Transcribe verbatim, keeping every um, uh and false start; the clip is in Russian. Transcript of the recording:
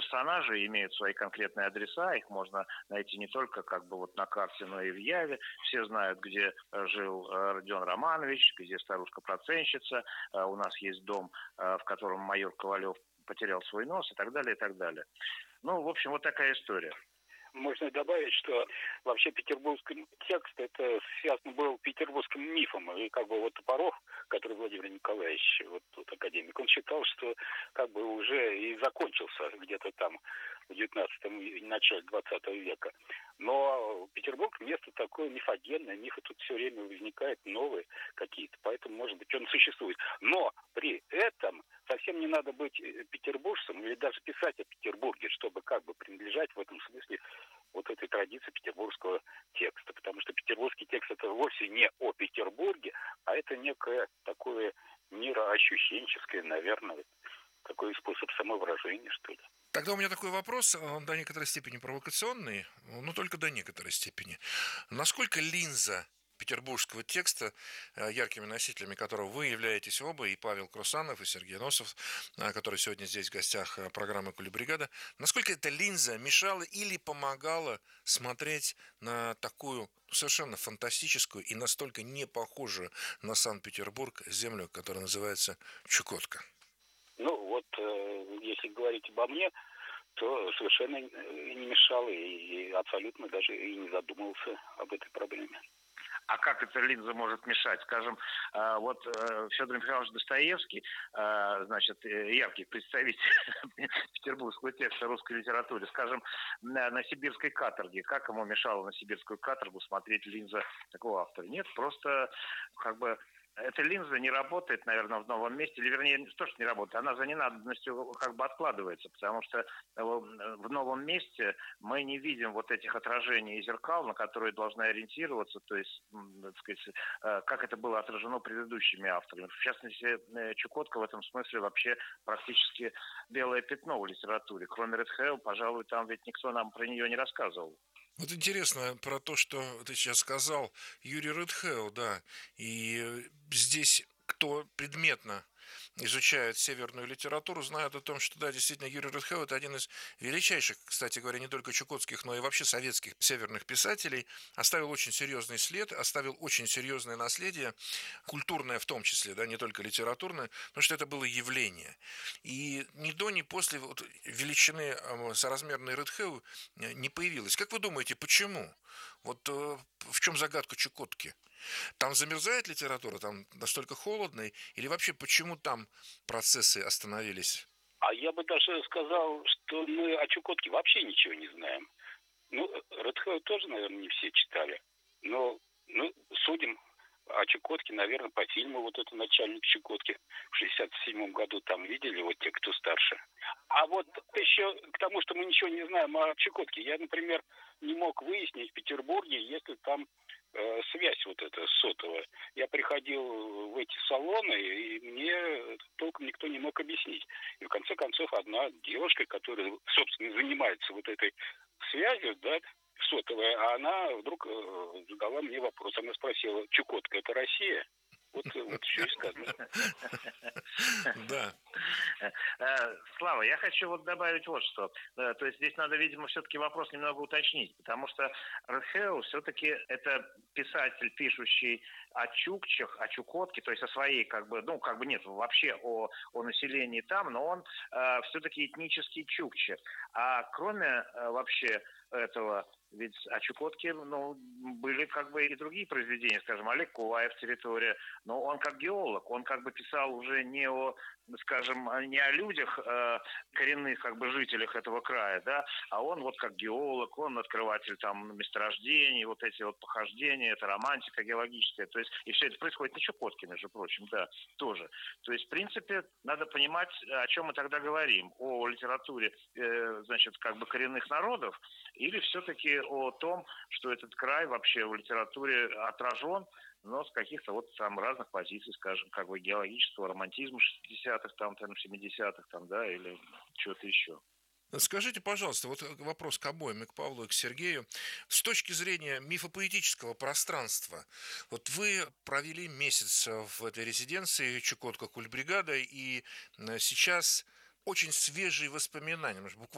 персонажи имеют свои конкретные адреса, их можно найти не только как бы вот на карте, но и в Яве. Все знают, где жил Родион Романович, где старушка-процентщица, у нас есть дом, в котором майор Ковалев потерял свой нос и так далее, и так далее. Ну, в общем, вот такая история. Можно добавить, что вообще петербургский текст это связано был с петербургским мифом. И как бы вот Топоров, который Владимир Николаевич, вот тут академик, он считал, что как бы уже и закончился где-то там в девятнадцатом и начале двадцатого века. Но Петербург место такое мифогенное, мифы тут все время возникают новые какие-то, поэтому, может быть, он существует. Но при этом совсем не надо быть петербуржцем или даже писать о Петербурге, чтобы как бы принадлежать в этом смысле вот этой традиции петербургского текста. Потому что петербургский текст это вовсе не о Петербурге, а это некое такое мироощущенческое, наверное, такой способ самовыражения, что ли. Тогда у меня такой вопрос, он до некоторой степени провокационный, но только до некоторой степени. Насколько линза петербургского текста, яркими носителями которого вы являетесь оба, и Павел Крусанов, и Сергей Носов, который сегодня здесь в гостях программы «Кулибригада», насколько эта линза мешала или помогала смотреть на такую совершенно фантастическую и настолько не похожую на Санкт-Петербург землю, которая называется Чукотка? Ну, вот, э, если говорить обо мне, то совершенно не мешало и абсолютно даже и не задумывался об этой проблеме. А как эта линза может мешать? Скажем, вот Федор Михайлович Достоевский, значит, яркий представитель петербургского текста русской литературы, скажем, на сибирской каторге. Как ему мешало на сибирскую каторгу смотреть линза такого автора? Нет, просто как бы эта линза не работает, наверное, в новом месте, или, вернее, не то, что не работает, она за ненадобностью как бы откладывается, потому что в новом месте мы не видим вот этих отражений и зеркал, на которые должны ориентироваться, то есть, так сказать, как это было отражено предыдущими авторами. В частности, Чукотка в этом смысле вообще практически белое пятно в литературе. Кроме Редхейл, пожалуй, там ведь никто нам про нее не рассказывал. Вот интересно про то, что ты сейчас сказал, Юрий Редхейл, да, и здесь кто предметно изучают северную литературу, знают о том, что, да, действительно, Юрий Редхейл – это один из величайших, кстати говоря, не только чукотских, но и вообще советских северных писателей, оставил очень серьезный след, оставил очень серьезное наследие, культурное в том числе, да, не только литературное, потому что это было явление. И ни до, ни после вот величины соразмерной Редхейлу не появилось. Как вы думаете, почему? Вот в чем загадка Чукотки? Там замерзает литература, там настолько холодно, или вообще почему там процессы остановились? А я бы даже сказал, что мы о Чукотке вообще ничего не знаем. Ну, Редхейл тоже, наверное, не все читали. Но ну, судим о Чукотке, наверное, по фильму вот это «Начальник Чукотки» в шестьдесят седьмом году там видели, вот те, кто старше. А вот еще к тому, что мы ничего не знаем о Чукотке. Я, например, не мог выяснить в Петербурге, если там э, связь вот эта сотовая. Я приходил в эти салоны, и мне толком никто не мог объяснить. И в конце концов одна девушка, которая, собственно, занимается вот этой связью, да, сотовая, а она вдруг э, задала мне вопрос. Она спросила: Чукотка — это Россия? Вот, вот еще и сказано. Да. Слава, я хочу вот добавить вот что. То есть здесь надо, видимо, все-таки вопрос немного уточнить, потому что Редхейл все-таки это писатель, пишущий о чукчах, о Чукотке, то есть о своей, как бы, ну, как бы нет, вообще о, о населении там, но он э, все-таки этнический чукче. А кроме э, вообще этого, ведь о Чукотке, ну, были как бы и другие произведения, скажем, Олег Куваев «Территория», но он как геолог, он как бы писал уже не о, скажем, не о людях, э, коренных как бы жителях этого края, да, а он вот как геолог, он открыватель там месторождений, вот эти вот похождения, это романтика геологическая, то есть, и все это происходит на Чукотке, между прочим, да, тоже. То есть, в принципе, надо понимать, о чем мы тогда говорим, о литературе, э, значит, как бы коренных народов, или все-таки о том, что этот край вообще в литературе отражен, но с каких-то вот там разных позиций, скажем, как бы геологического романтизма шестидесятых, там, там семидесятых, там, да, или чего-то еще. Скажите, пожалуйста, вот вопрос к обоим, и к Павлу, и к Сергею. С точки зрения мифопоэтического пространства, вот вы провели месяц в этой резиденции Чукотка Кулибригада, и сейчас очень свежие воспоминания, буквально